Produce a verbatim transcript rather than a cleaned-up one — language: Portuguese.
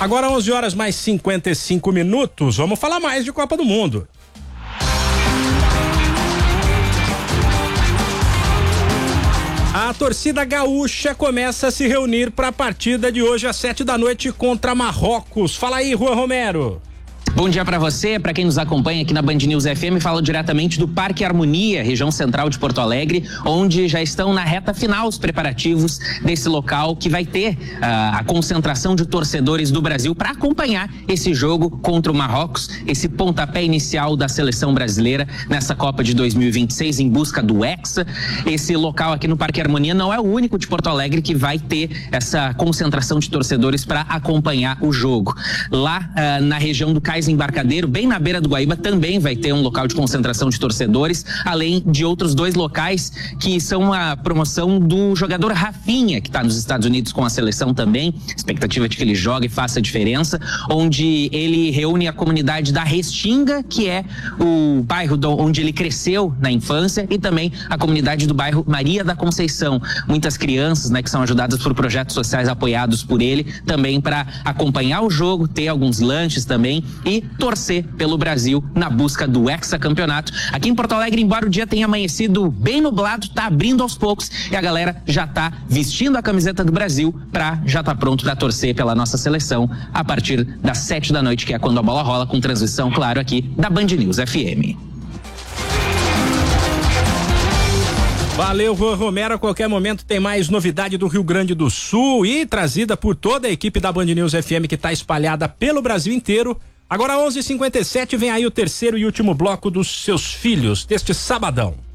Agora onze horas mais cinquenta e cinco minutos, vamos falar mais de Copa do Mundo. A torcida gaúcha começa a se reunir para a partida de hoje às sete da noite contra Marrocos. Fala aí, Juan Romero. Bom dia para você, para quem nos acompanha aqui na Band News F M, falo diretamente do Parque Harmonia, região central de Porto Alegre, onde já estão na reta final os preparativos desse local que vai ter uh, a concentração de torcedores do Brasil para acompanhar esse jogo contra o Marrocos, esse pontapé inicial da seleção brasileira nessa Copa de dois mil e vinte e seis em busca do Hexa. Esse local aqui no Parque Harmonia não é o único de Porto Alegre que vai ter essa concentração de torcedores para acompanhar o jogo. Lá uh, na região do Cais Embarcadeiro, bem na beira do Guaíba, também vai ter um local de concentração de torcedores, além de outros dois locais que são a promoção do jogador Rafinha, que está nos Estados Unidos com a seleção também, expectativa de que ele jogue e faça a diferença, onde ele reúne a comunidade da Restinga, que é o bairro onde ele cresceu na infância, e também a comunidade do bairro Maria da Conceição. Muitas crianças, né, que são ajudadas por projetos sociais apoiados por ele, também para acompanhar o jogo, ter alguns lanches também e torcer pelo Brasil na busca do hexacampeonato. Aqui em Porto Alegre, embora o dia tenha amanhecido bem nublado, tá abrindo aos poucos e a galera já tá vestindo a camiseta do Brasil pra já tá pronto pra torcer pela nossa seleção a partir das sete da noite, que é quando a bola rola, com transmissão, claro, aqui da Band News F M. Valeu, Juan Romero. A qualquer momento tem mais novidade do Rio Grande do Sul e trazida por toda a equipe da Band News F M, que tá espalhada pelo Brasil inteiro. Agora onze e cinquenta e sete, vem aí o terceiro e último bloco dos seus filhos deste sabadão.